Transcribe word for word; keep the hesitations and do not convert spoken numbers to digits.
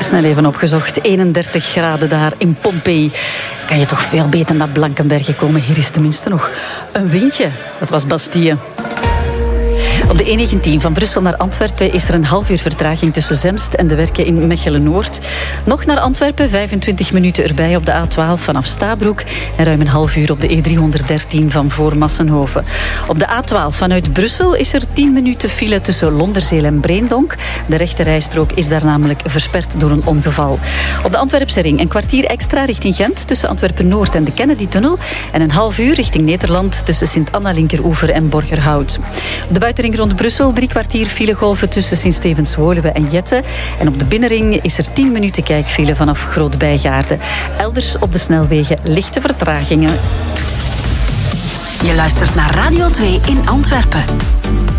Snel even opgezocht. eenendertig graden daar in Pompeii. Kan je toch veel beter naar Blankenberge komen. Hier is tenminste nog een windje. Dat was Bastille. Op de E negentien van Brussel naar Antwerpen is er een half uur vertraging tussen Zemst en de Werken in Mechelen-Noord. Nog naar Antwerpen, vijfentwintig minuten erbij op de A twaalf vanaf Stabroek en ruim een half uur op de E driehonderddertien van voor Massenhoven. Op de A twaalf vanuit Brussel is er tien minuten file tussen Londerzeel en Breendonk. De rechte rijstrook is daar namelijk versperd door een ongeval. Op de Antwerpse ring een kwartier extra richting Gent tussen Antwerpen-Noord en de Kennedy-tunnel en een half uur richting Nederland tussen Sint-Anna-Linkeroever en Borgerhout. Op de buitenring rond Brussel drie kwartier filegolven tussen Sint-Stevens-Woluwe en Jette. En op de binnenring is er tien minuten kijkfile vanaf Groot-Bijgaarde. Elders op de snelwegen lichte vertragingen. Je luistert naar Radio twee in Antwerpen.